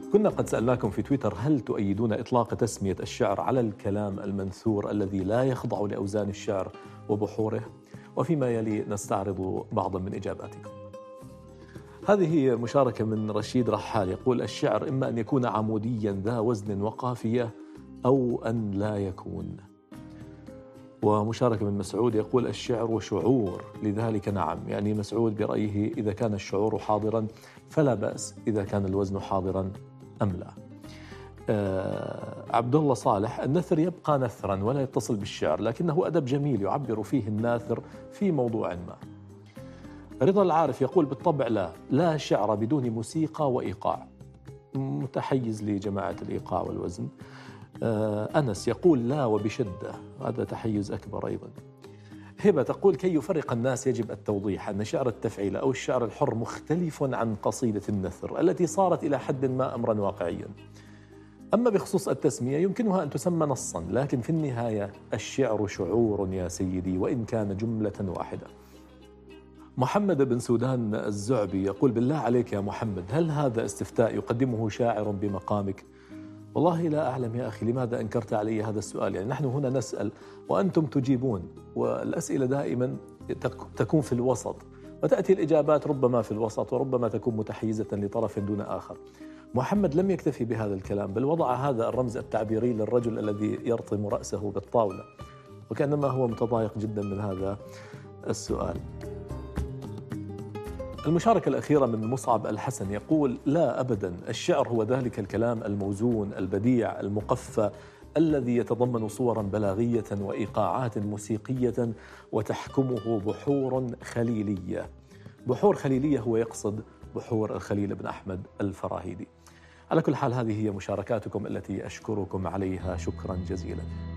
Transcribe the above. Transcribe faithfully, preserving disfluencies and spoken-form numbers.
كنا قد سألناكم في تويتر: هل تؤيدون إطلاق تسمية الشعر على الكلام المنثور الذي لا يخضع لأوزان الشعر وبحوره؟ وفيما يلي نستعرض بعضا من إجاباتكم. هذه مشاركة من رشيد رحال يقول: الشعر إما أن يكون عموديا ذا وزن وقافية أو أن لا يكون. ومشاركة من مسعود يقول: الشعر شعور، لذلك نعم. يعني مسعود برأيه إذا كان الشعور حاضرا فلا بأس، إذا كان الوزن حاضرا أم لا. آه عبد الله صالح: النثر يبقى نثرا ولا يتصل بالشعر، لكنه أدب جميل يعبر فيه الناثر في موضوع ما. رضا العارف يقول: بالطبع لا، لا شعر بدون موسيقى وإيقاع، متحيز لجماعة الإيقاع والوزن. آه أنس يقول: لا وبشدة، هذا تحيز أكبر أيضا. هبة تقول: كي يفرق الناس يجب التوضيح أن شعر التفعيل أو الشعر الحر مختلف عن قصيدة النثر التي صارت إلى حد ما أمرا واقعيا. أما بخصوص التسمية يمكنها أن تسمى نصا، لكن في النهاية الشعر شعور يا سيدي وإن كان جملة واحدة. محمد بن سودان الزعبي يقول: بالله عليك يا محمد، هل هذا استفتاء يقدمه شاعر بمقامك؟ والله لا أعلم يا أخي لماذا أنكرت علي هذا السؤال. يعني نحن هنا نسأل وأنتم تجيبون، والأسئلة دائما تكون في الوسط، وتأتي الإجابات ربما في الوسط وربما تكون متحيزة لطرف دون آخر. محمد لم يكتفي بهذا الكلام، بل وضع هذا الرمز التعبيري للرجل الذي يرطم رأسه بالطاولة، وكأنما هو متضايق جدا من هذا السؤال. المشاركة الأخيرة من مصعب الحسن يقول: لا أبدا، الشعر هو ذلك الكلام الموزون البديع المقفى الذي يتضمن صورا بلاغية وإيقاعات موسيقية وتحكمه بحور خليلية. بحور خليلية هو يقصد بحور الخليل بن أحمد الفراهيدي. على كل حال هذه هي مشاركاتكم التي أشكركم عليها شكرا جزيلا.